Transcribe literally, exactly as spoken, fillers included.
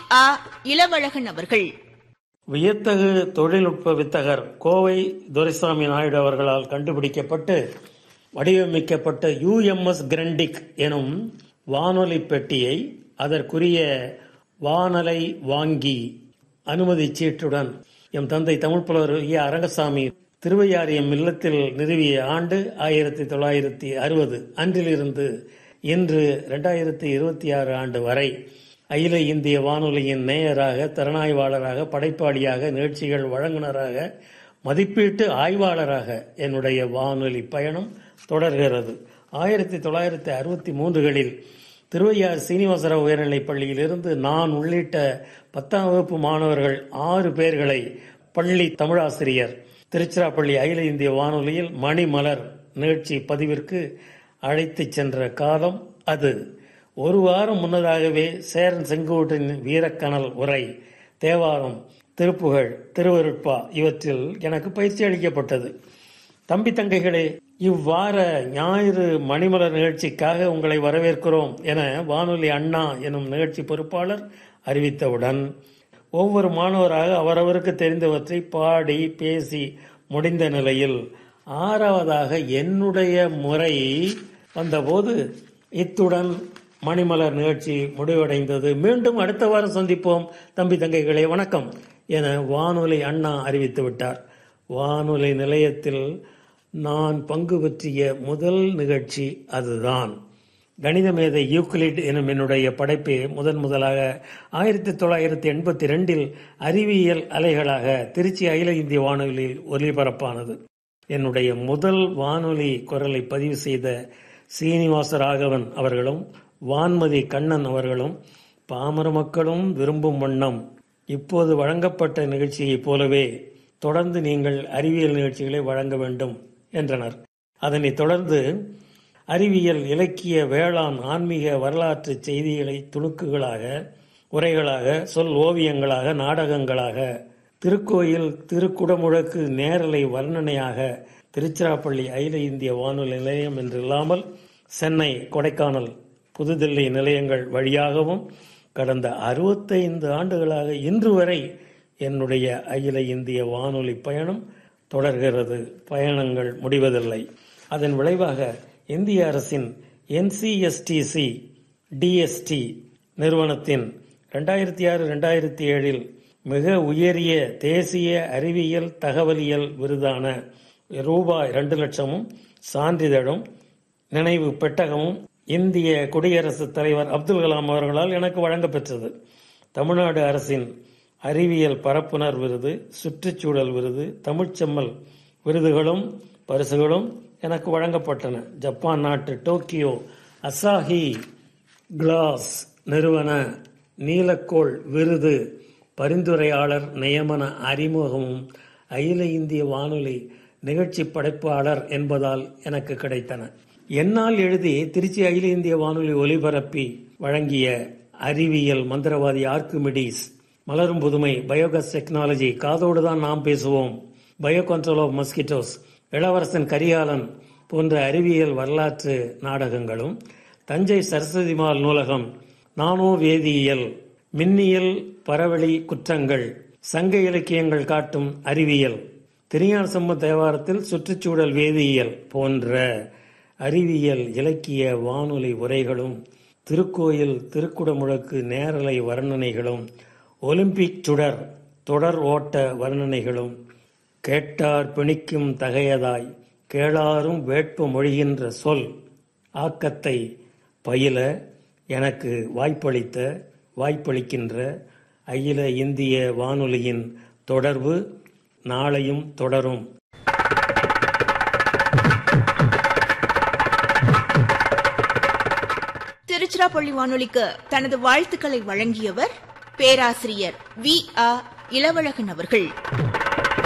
ஆ இளவழகன் அவர்கள். வியத்தகு தொழில்நுட்ப வித்தகர் கோவை துரைசாமி நாயுடு அவர்களால் கண்டுபிடிக்கப்பட்டு வடிவமைக்கப்பட்ட யூ எம் எஸ் கிரண்டிக் எனும் வானொலி பெட்டியை அதற்குரிய வானலை வாங்கி அனுமதி சீட்டுடன் எம் தந்தை தமிழ் புலவர் ஏ அரங்கசாமி திருவையாறு எம் இல்லத்தில் நிறுவிய ஆண்டு ஆயிரத்தி தொள்ளாயிரத்தி அறுபது. அன்றிலிருந்து இன்று இரண்டாயிரத்தி இருபத்தி ஆறு ஆண்டு வரை அகில இந்திய வானொலியின் நேயராக, திறனாய்வாளராக, படைப்பாளியாக, நிகழ்ச்சிகள் வழங்குனராக, மதிப்பீட்டு ஆய்வாளராக என்னுடைய வானொலி பயணம் தொடர்கிறது. ஆயிரத்தி தொள்ளாயிரத்தி அறுபத்தி மூன்றுகளில் திருவையாறு சீனிவாசராவ் உயர்நிலைப் பள்ளியிலிருந்து நான் உள்ளிட்ட பத்தாம் வகுப்பு மாணவர்கள் ஆறு பேர்களை பள்ளி தமிழாசிரியர் திருச்சிராப்பள்ளி அகில இந்திய வானொலியில் மணிமலர் நிகழ்ச்சி பதிவிற்கு அழைத்து சென்ற காலம் அது. ஒரு வாரம் முன்னதாகவே சேரன் செங்கோட்டின் வீரக்கணல் உரை, தேவாரம், திருப்புகழ், திருவருட்பா இவற்றில் எனக்கு பயிற்சி அளிக்கப்பட்டது. தம்பி தங்கைகளே, இவ்வார ஞாயிறு மணிமலர் நிகழ்ச்சிக்காக உங்களை வரவேற்கிறோம் என வானொலி அண்ணா எனும் நிகழ்ச்சி பொறுப்பாளர் அறிவித்தவுடன் ஒவ்வொரு மாணவராக அவரவருக்கு தெரிந்தவற்றை பாடி பேசி முடிந்த நிலையில் ஆறாவதாக என்னுடைய முறை வந்தபோது இத்துடன் மணிமலர் நிகழ்ச்சி முடிவடைந்தது. மீண்டும் அடுத்த வாரம் சந்திப்போம் தம்பி தங்கைகளே, வணக்கம் என வானொலி அண்ணா அறிவித்து விட்டார். வானொலி நிலையத்தில் நான் பங்கு பற்றிய முதல் நிகழ்ச்சி அதுதான். கணித மேதை யூக்ளிட் எனும் என்னுடைய படைப்பை முதன் முதலாக ஆயிரத்தி தொள்ளாயிரத்தி எண்பத்தி ரெண்டில் அறிவியல் அலைகளாக திருச்சி அகில இந்திய வானொலியில் ஒலிபரப்பானது. என்னுடைய முதல் வானொலி குரலை பதிவு செய்த சீனிவாச ராகவன் அவர்களும் வான்மதி கண்ணன் அவர்களும் பாமர மக்களும் விரும்பும் வண்ணம் இப்போது வழங்கப்பட்ட நிகழ்ச்சியைப் போலவே தொடர்ந்து நீங்கள் அறிவியல் நிகழ்ச்சிகளை வழங்க வேண்டும் என்றனர். அதனைத் தொடர்ந்து அறிவியல், இலக்கிய, வேளாண், ஆன்மீக, வரலாற்று செய்திகளை துணுக்குகளாக, உரைகளாக, சொல் ஓவியங்களாக, நாடகங்களாக, திருக்கோயில் திருக்குடமுழக்கு நேரலை வர்ணனையாக திருச்சிராப்பள்ளி அகில இந்திய வானொலி நிலையம் என்றில்லாமல் சென்னை, கொடைக்கானல், புதுதில்லி நிலையங்கள் வழியாகவும் கடந்த அறுபத்தைந்து ஆண்டுகளாக இன்று வரை என்னுடைய அகில இந்திய வானொலி பயணம் தொடர்கிறது. பயணங்கள் முடிவதில்லை. அதன் விளைவாக இந்திய அரசின் N C S T C D S T நிறுவனத்தின் இரண்டாயிரத்தி ஆறு இரண்டாயிரத்தி ஏழில் மிக உயரிய தேசிய அறிவியல் தகவலியல் விருதான ரூபாய் இரண்டு லட்சமும் சான்றிதழும் நினைவு பெட்டகமும் இந்திய குடியரசுத் தலைவர் அப்துல் கலாம் அவர்களால் எனக்கு வழங்கப்பெற்றது. தமிழ்நாடு அரசின் அறிவியல் பரப்புனர் விருது, சுற்றுச்சூழல் விருது, தமிழ்ச்செம்மல் விருதுகளும் பரிசுகளும் எனக்கு வழங்கப்பட்டன. ஜப்பான் நாட்டு டோக்கியோ அசாஹி கிளாஸ் நிறுவன நீலக்கோள் விருது, பரிந்துரையாளர் நியமன அறிமுகமும் அகில இந்திய வானொலி நிகழ்ச்சி படைப்பாளர் என்பதால் எனக்கு கிடைத்தன. என்னால் எழுதி திருச்சி அகில இந்திய வானொலி ஒலிபரப்பி வழங்கிய அறிவியல் மந்திரவாதி ஆர்கிமிடிஸ், மலரும் புதுமை, பயோகஸ் டெக்னாலஜி, காதோடுதான் நாம் பேசுவோம், பயோ கண்ட்ரோல் ஆஃப் மஸ்கிட்டோஸ், இளவரசன் கரிகாலன் போன்ற அறிவியல் வரலாற்று நாடகங்களும், தஞ்சை சரஸ்வதிமால் நூலகம், நானோ வேதியியல், மின்னியல் பரவெளி குற்றங்கள், சங்க இலக்கியங்கள் காட்டும் அறிவியல், திருஞான சம்பந்த தேவாரத்தில் சுற்றுச்சூழல் வேதியியல் போன்ற அறிவியல் இலக்கிய வானொலி உரைகளும், திருக்கோயில் திருக்குடமுழக்கு நேரலை வர்ணனைகளும், ஒலிம்பிக் சுடர் தொடர் ஓட்ட வர்ணனைகளும், கேட்டார் பிணிக்கும் தகையதாய் கேளாரும் வேட்பு மொழிகின்ற சொல் ஆக்கத்தை பயில எனக்கு வாய்ப்பளித்த வாய்ப்பளிக்கின்ற அகில இந்திய வானொலியின் தொடர்பு நாளையும் தொடரும். திருச்சிராப்பள்ளி வானொலிக்கு தனது வாழ்த்துக்களை வழங்கியவர் பேராசிரியர் வி ஆ இளவழகன் அவர்கள்.